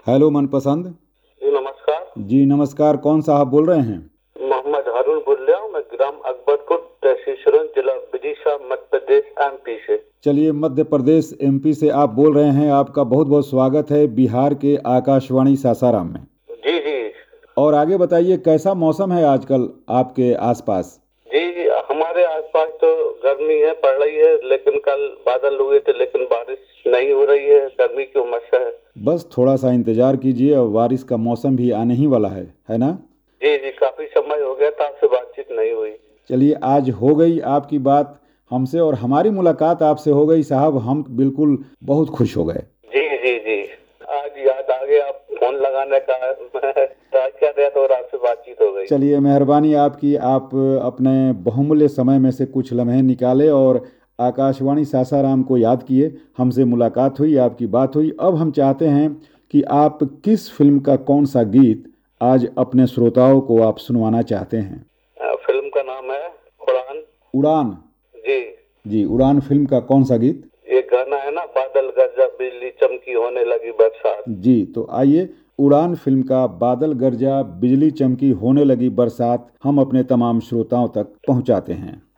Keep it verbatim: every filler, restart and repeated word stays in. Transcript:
Hello मनपसंद। जी नमस्कार। जी नमस्कार, कौन साहब बोल रहे हैं? मोहम्मद हारून बोल रहा हूँ मैं, ग्राम अकबरपुर, तहसील सुरन, जिला विदिशा, मध्य प्रदेश, एमपी से। चलिए, मध्य प्रदेश एमपी से आप बोल रहे हैं। आपका बहुत बहुत स्वागत है बिहार के आकाशवाणी सासाराम में। जी जी। और आगे बताइए, कैसा मौसम है आजकल आपके आसपास? जी हमारे आसपास तो गर्मी है, पड़ रही है, लेकिन कल बादल हुए थे लेकिन बारिश नहीं हो रही है, गर्मी की उमस है। बस थोड़ा सा इंतजार कीजिए और बारिश का मौसम भी आने ही वाला है है ना? जी जी, काफी समय हो गया था, आपसे बातचीत नहीं हुई। चलिए, आज हो गई आपकी बात हमसे और हमारी मुलाकात आपसे हो गई साहब। हम बिल्कुल बहुत खुश हो गए। जी जी जी। आज याद आ गया, आप फोन लगाने का ट्राई कर रहा था और आपसे बातचीत हो गई। चलिए, मेहरबानी आपकी। आप अपने बहुमूल्य समय में से कुछ लम्हे निकाले और आकाशवाणी सासाराम को याद किए। हमसे मुलाकात हुई, आपकी बात हुई। अब हम चाहते हैं कि आप किस फिल्म का कौन सा गीत आज अपने श्रोताओं को आप सुनवाना चाहते हैं? अ, फिल्म का नाम है उड़ान। उड़ान। जी जी, उड़ान फिल्म का कौन सा गीत? ये गाना है ना, बादल गरजा बिजली चमकी होने लगी बरसात। जी, तो आइए, उड़ान फिल्म का बादल गरजा बिजली चमकी होने लगी बरसात हम अपने तमाम श्रोताओं तक पहुंचाते हैं।